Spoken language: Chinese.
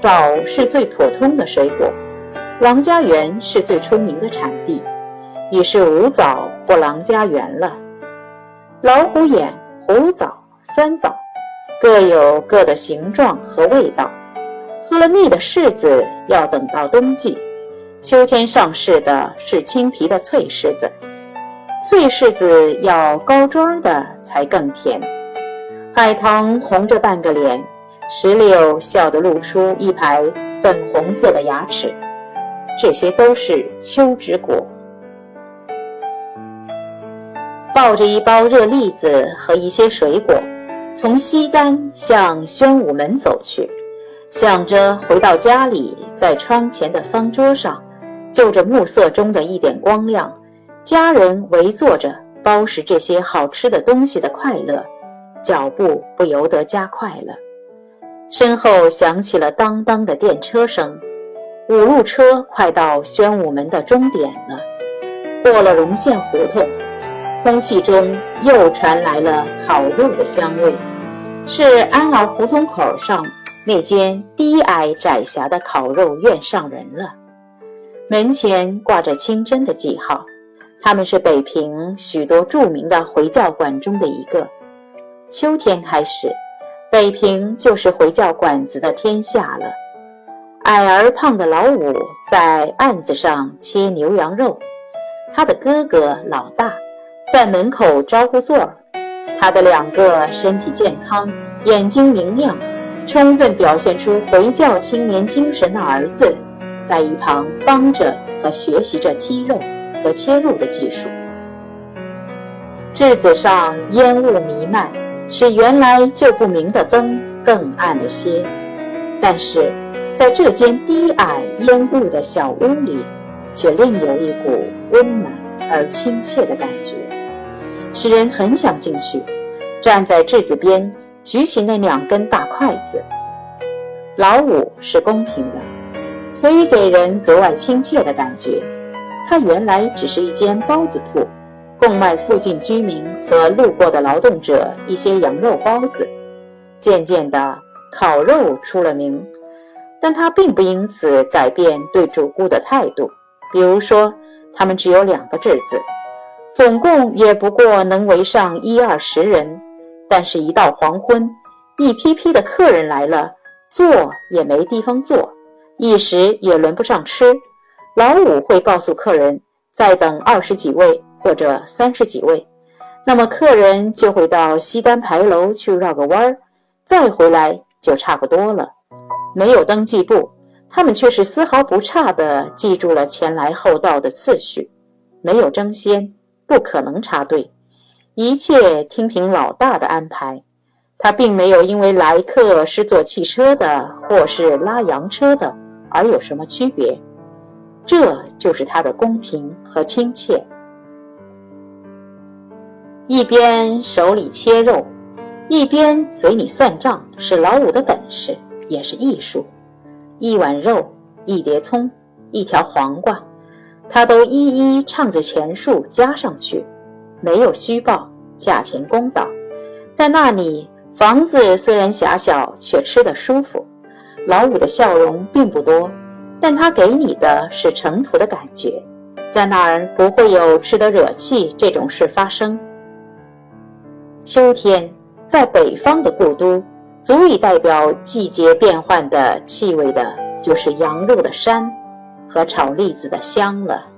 枣是最普通的水果，郎家园是最出名的产地，于是无枣不郎家园了。老虎眼、胡枣、酸枣各有各的形状和味道，喝了蜜的柿子要等到冬季，秋天上市的是青皮的脆柿子，脆柿子要高庄的才更甜。海棠红着半个脸，石榴笑得露出一排粉红色的牙齿，这些都是秋之果。抱着一包热栗子和一些水果，从西单向宣武门走去，想着回到家里，在窗前的方桌上就着暮色中的一点光亮，家人围坐着包食这些好吃的东西的快乐，脚步不由得加快了。身后响起了当当的电车声，5路车快到宣武门的终点了。过了荣县胡同，空气中又传来了烤肉的香味，是安儿胡同口上那间低矮窄狭的烤肉院上人了。门前挂着清真的记号，他们是北平许多著名的回教馆中的一个。秋天开始，北平就是回教馆子的天下了。矮而胖的老五在案子上切牛羊肉，他的哥哥老大在门口招呼座儿，他的2个身体健康、眼睛明亮，充分表现出回教青年精神的儿子，在一旁帮着和学习着剔肉和切肉的技术。质子上烟雾弥漫，使原来就不明的灯更暗了些，但是在这间低矮烟雾的小屋里，却另有一股温暖而亲切的感觉，使人很想进去，站在质子边，举起那2根大筷子。老五是公平的，所以给人格外亲切的感觉。它原来只是一间包子铺，供卖附近居民和路过的劳动者一些羊肉包子。渐渐的，烤肉出了名，但它并不因此改变对主顾的态度。比如说，他们只有2个质子，总共也不过能围上10-20人，但是一到黄昏，一批批的客人来了，坐也没地方坐，一时也轮不上吃。老五会告诉客人再等20几位或者30几位，那么客人就会到西单牌楼去绕个弯，再回来就差不多了。没有登记簿，他们却是丝毫不差地记住了前来后到的次序，没有争先，不可能插队，一切听凭老大的安排。他并没有因为来客是坐汽车的或是拉洋车的而有什么区别，这就是他的公平和亲切。一边手里切肉，一边嘴里算账，是老五的本事，也是艺术。1碗肉、1碟葱、1条黄瓜，他都一一唱着钱数加上去，没有虚报，价钱公道。在那里，房子虽然狭小，却吃得舒服。老五的笑容并不多，但他给你的是尘土的感觉，在那儿不会有吃得惹气这种事发生。秋天，在北方的故都，足以代表季节变换的气味的，就是羊肉的膻和炒栗子的香了。